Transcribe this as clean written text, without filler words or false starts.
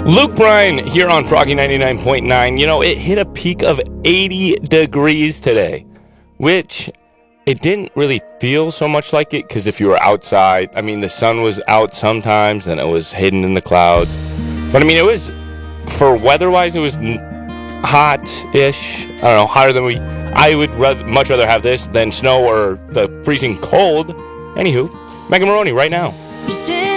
Luke Bryan here on Froggy 99.9. You know, it hit a peak of 80 degrees today, which it didn't really feel so much like it because if you were outside, I mean, the sun was out sometimes and it was hidden in the clouds. But I mean, it was, for weather-wise, it was hot-ish. I don't know, hotter than I would much rather have this than snow or the freezing cold. Anywho, Megan Maroney right now.